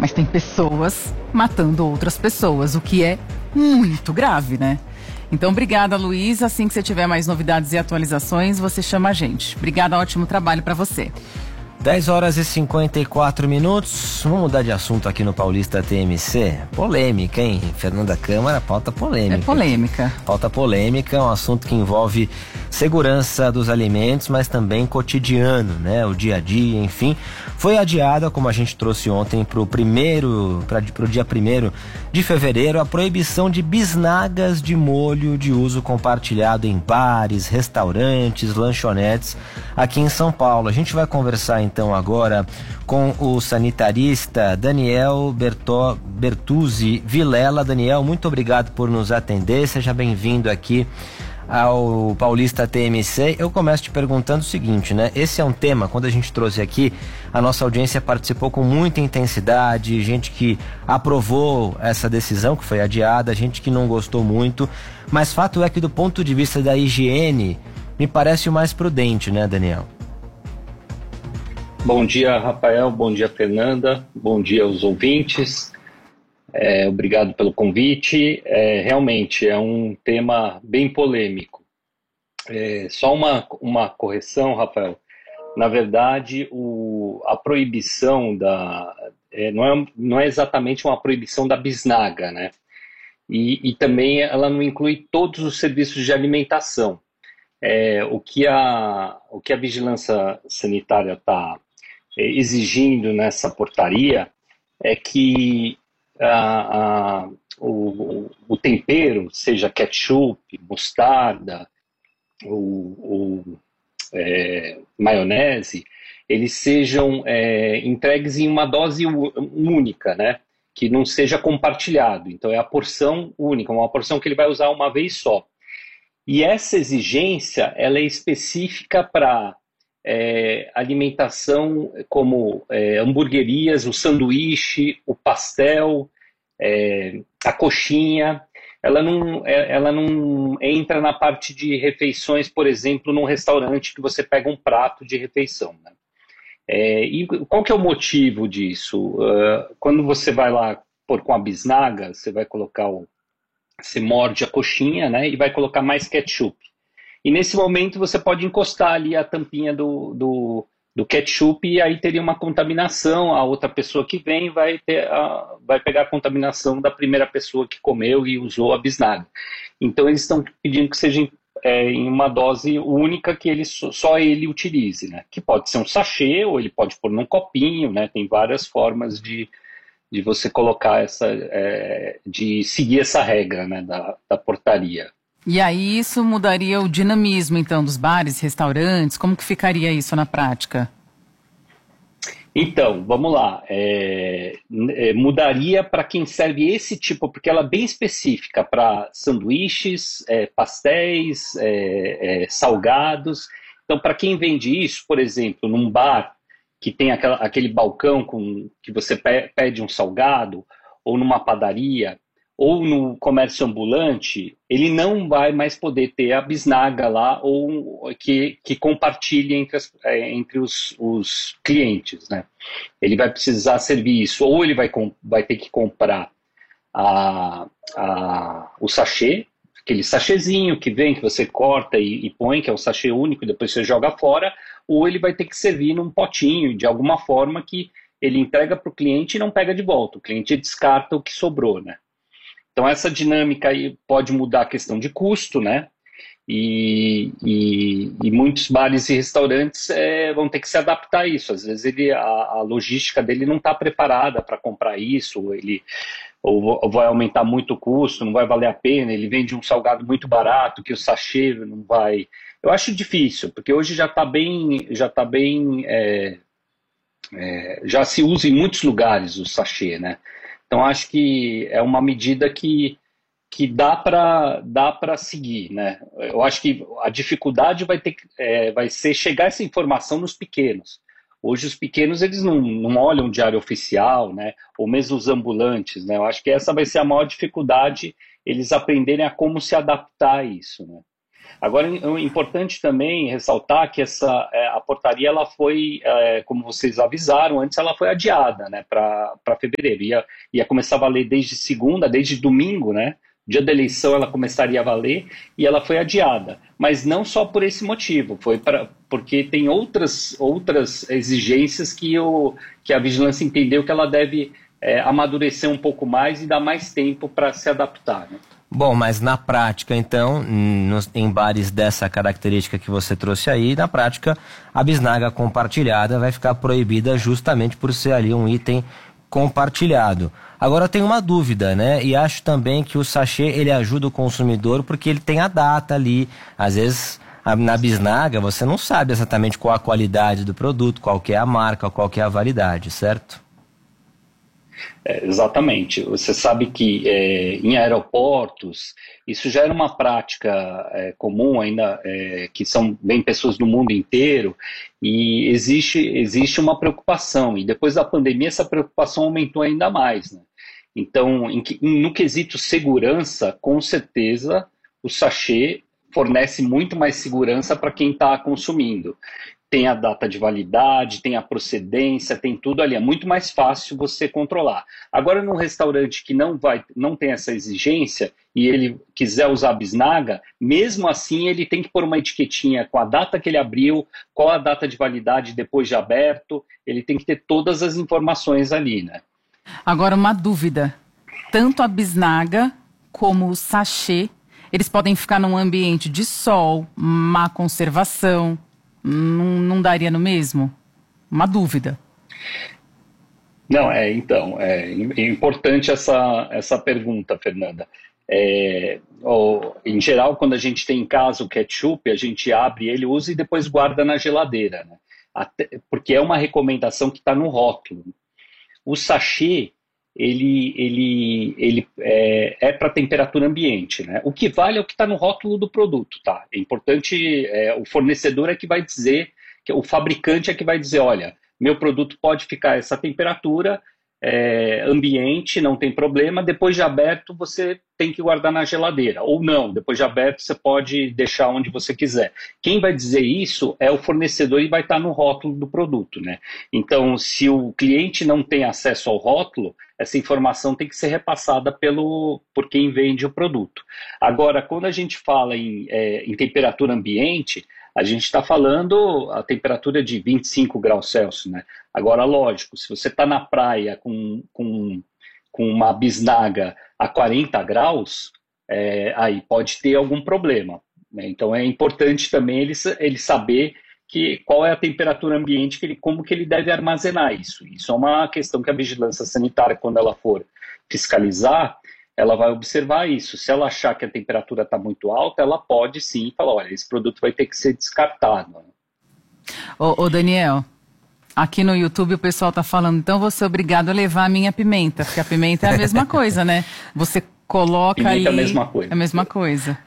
mas tem pessoas matando outras pessoas, o que é muito grave, né? Então, obrigada, Luiz. Assim que você tiver mais novidades e atualizações, você chama a gente. Obrigada, ótimo trabalho para você. 10 horas e 54 minutos. Vamos mudar de assunto aqui no Paulista TMC. Polêmica, hein? Fernanda Câmara, pauta polêmica. É polêmica. Pauta polêmica, um assunto que envolve segurança dos alimentos, mas também cotidiano, né? O dia a dia, enfim. Foi adiada, como a gente trouxe ontem, para o dia 1º de fevereiro, a proibição de bisnagas de molho de uso compartilhado em bares, restaurantes, lanchonetes aqui em São Paulo. A gente vai conversar então agora com o sanitarista Daniel Bertuzzi Vilela. Daniel, muito obrigado por nos atender, seja bem-vindo aqui ao Paulista TMC. Eu começo te perguntando o seguinte, né? Esse é um tema, quando a gente trouxe aqui, a nossa audiência participou com muita intensidade, gente que aprovou essa decisão que foi adiada, gente que não gostou muito, mas fato é que do ponto de vista da higiene, me parece o mais prudente, né, Daniel? Bom dia, Rafael, bom dia, Fernanda, bom dia aos ouvintes. Obrigado pelo convite. Realmente é um tema bem polêmico. Só uma correção, Rafael. Na verdade, a proibição não é exatamente uma proibição da bisnaga, né? E também ela não inclui todos os serviços de alimentação. O que a vigilância sanitária está exigindo nessa portaria é que o tempero, seja ketchup, mostarda ou maionese, eles sejam entregues em uma dose única, né? Que não seja compartilhado. Então é a porção única, uma porção que ele vai usar uma vez só. E essa exigência ela é específica para alimentação como hamburguerias, o sanduíche, o pastel, a coxinha. Ela não entra na parte de refeições, por exemplo, num restaurante que você pega um prato de refeição, né? E qual que é o motivo disso? Quando você vai lá pôr com a bisnaga, você vai colocar você morde a coxinha, né, e vai colocar mais ketchup. E nesse momento você pode encostar ali a tampinha do ketchup e aí teria uma contaminação. A outra pessoa que vem vai pegar a contaminação da primeira pessoa que comeu e usou a bisnaga. Então eles estão pedindo que seja em uma dose única que só ele utilize, né? Que pode ser um sachê ou ele pode pôr num copinho, né? Tem várias formas de você colocar de seguir essa regra, né, da portaria. E aí isso mudaria o dinamismo, então, dos bares, restaurantes? Como que ficaria isso na prática? Então, vamos lá. Mudaria para quem serve esse tipo, porque ela é bem específica para sanduíches, pastéis, salgados. Então, para quem vende isso, por exemplo, num bar que tem aquele balcão que você pede um salgado, ou numa padaria, ou no comércio ambulante, ele não vai mais poder ter a bisnaga lá ou que compartilhe entre os clientes, né? Ele vai precisar servir isso, ou ele vai ter que comprar o sachê, aquele sachêzinho que vem, que você corta e põe, que é o sachê único, e depois você joga fora, ou ele vai ter que servir num potinho, de alguma forma que ele entrega para o cliente e não pega de volta. O cliente descarta o que sobrou, né? Então essa dinâmica aí pode mudar a questão de custo, né? E muitos bares e restaurantes vão ter que se adaptar a isso. Às vezes a logística dele não está preparada para comprar isso, ou vai aumentar muito o custo, não vai valer a pena, ele vende um salgado muito barato que o sachê não vai... Eu acho difícil, porque hoje já se usa em muitos lugares o sachê, né? Então acho que é uma medida que dá para seguir, né? Eu acho que a dificuldade vai ser chegar essa informação nos pequenos. Hoje os pequenos eles não olham o diário oficial, né? Ou mesmo os ambulantes, né? Eu acho que essa vai ser a maior dificuldade, eles aprenderem a como se adaptar a isso, né? Agora, é importante também ressaltar que a portaria, ela foi, como vocês avisaram antes, ela foi adiada, né, para fevereiro. Ia começar a valer desde domingo, né? Dia da eleição ela começaria a valer e ela foi adiada. Mas não só por esse motivo, porque tem outras exigências que a vigilância entendeu que ela deve amadurecer um pouco mais e dar mais tempo para se adaptar, né? Bom, mas na prática, então, em bares dessa característica que você trouxe aí, na prática, a bisnaga compartilhada vai ficar proibida justamente por ser ali um item compartilhado. Agora, eu tenho uma dúvida, né? E acho também que o sachê, ele ajuda o consumidor porque ele tem a data ali. Às vezes, na bisnaga, você não sabe exatamente qual a qualidade do produto, qual que é a marca, qual que é a validade, certo? Exatamente. Você sabe que em aeroportos isso já era uma prática comum ainda, que vem pessoas do mundo inteiro, e existe uma preocupação, e depois da pandemia essa preocupação aumentou ainda mais, né? Então, no quesito segurança, com certeza o sachê fornece muito mais segurança para quem está consumindo. Tem a data de validade, tem a procedência, tem tudo ali. É muito mais fácil você controlar. Agora, num restaurante que não tem essa exigência e ele quiser usar a bisnaga, mesmo assim ele tem que pôr uma etiquetinha com a data que ele abriu, qual a data de validade depois de aberto, ele tem que ter todas as informações ali, né? Agora, uma dúvida. Tanto a bisnaga como o sachê, eles podem ficar num ambiente de sol, má conservação. Não daria no mesmo? Uma dúvida. Não, então, é importante essa pergunta, Fernanda. Em geral, quando a gente tem em casa o ketchup, a gente abre ele, usa e depois guarda na geladeira, né? Porque é uma recomendação que está no rótulo. O sachê, ele é para temperatura ambiente, né? O que vale é o que está no rótulo do produto, tá? É importante, o fornecedor é que vai dizer, o fabricante é que vai dizer, olha, meu produto pode ficar essa temperatura ambiente, não tem problema, depois de aberto você tem que guardar na geladeira, ou não, depois de aberto você pode deixar onde você quiser. Quem vai dizer isso é o fornecedor e vai estar no rótulo do produto, né? Então, se o cliente não tem acesso ao rótulo, essa informação tem que ser repassada por quem vende o produto. Agora, quando a gente fala em temperatura ambiente, a gente está falando a temperatura de 25 graus Celsius, né? Agora, lógico, se você está na praia com uma bisnaga a 40 graus, aí pode ter algum problema, né? Então, é importante também ele saber qual é a temperatura ambiente, como que ele deve armazenar isso. Isso é uma questão que a vigilância sanitária, quando ela for fiscalizar, ela vai observar isso. Se ela achar que a temperatura está muito alta, ela pode sim falar, olha, esse produto vai ter que ser descartado. Ô Daniel, aqui no YouTube o pessoal está falando, então vou ser obrigado a levar a minha pimenta, porque a pimenta é a mesma coisa, né? Você coloca pimenta aí... é a mesma coisa. É a mesma coisa.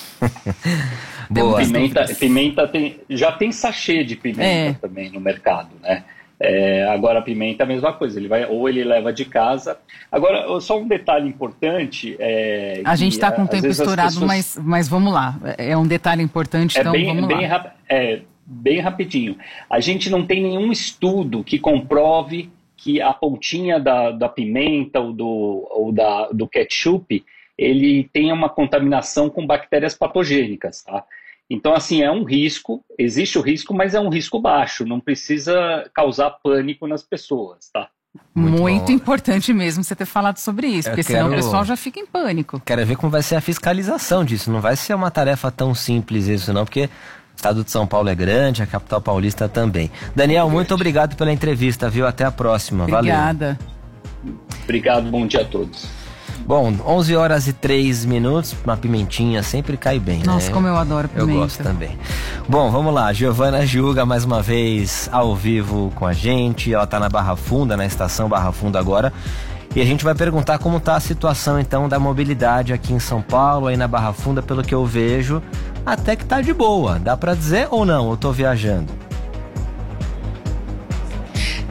Boa. Pimenta já tem sachê de pimenta também no mercado, né? Agora a pimenta é a mesma coisa, ele leva de casa. Agora, só um detalhe importante. A gente está com o tempo estourado, mas vamos lá. É um detalhe importante, então vamos lá. Bem rapidinho. A gente não tem nenhum estudo que comprove que a pontinha da pimenta ou do ketchup, ele tenha uma contaminação com bactérias patogênicas, tá? Então, assim, é um risco, existe o risco, mas é um risco baixo, não precisa causar pânico nas pessoas, tá? Muito importante mesmo você ter falado sobre isso, porque senão o pessoal já fica em pânico. Quero ver como vai ser a fiscalização disso, não vai ser uma tarefa tão simples isso não, porque o estado de São Paulo é grande, a capital paulista também. Daniel, muito obrigado pela entrevista, viu? Até a próxima. Obrigada. Valeu. Obrigado, bom dia a todos. Bom, 11 horas e 3 minutos, uma pimentinha sempre cai bem, né? Nossa, como eu adoro pimenta. Eu gosto também. Bom, vamos lá, Giovana Gilga mais uma vez ao vivo com a gente, ela tá na Barra Funda, na estação Barra Funda agora, e a gente vai perguntar como tá a situação então da mobilidade aqui em São Paulo, aí na Barra Funda, pelo que eu vejo, até que tá de boa, dá pra dizer ou não, eu tô viajando?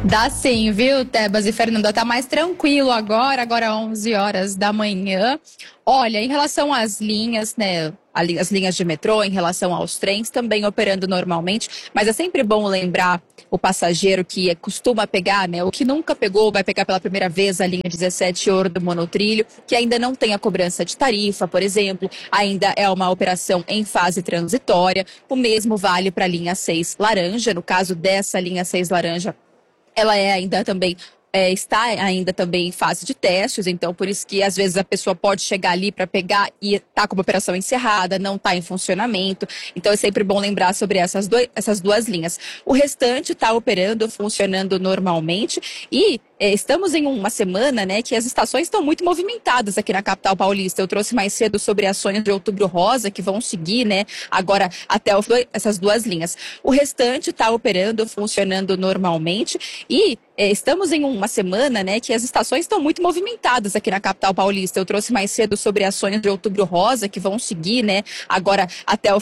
Dá sim, viu, Tebas e Fernanda? Tá mais tranquilo agora 11 horas da manhã. Olha, em relação às linhas, né, as linhas de metrô, em relação aos trens, também operando normalmente, mas é sempre bom lembrar o passageiro que costuma pegar, né, o que nunca pegou, vai pegar pela primeira vez a linha 17 Ouro do Monotrilho, que ainda não tem a cobrança de tarifa, por exemplo, ainda é uma operação em fase transitória. O mesmo vale para a linha 6 Laranja. No caso dessa linha 6 Laranja, ela está ainda também em fase de testes, então por isso que às vezes a pessoa pode chegar ali para pegar e tá com uma operação encerrada, não está em funcionamento. Então é sempre bom lembrar sobre essas duas linhas. O restante está operando, funcionando normalmente e estamos em uma semana, né, que as estações estão muito movimentadas aqui na capital paulista. Eu trouxe mais cedo sobre ações de Outubro Rosa que vão seguir, né, agora até essas duas linhas. O restante está operando, funcionando normalmente e estamos em uma semana, né, que as estações estão muito movimentadas aqui na capital paulista. Eu trouxe mais cedo sobre ações de Outubro Rosa que vão seguir, né, agora até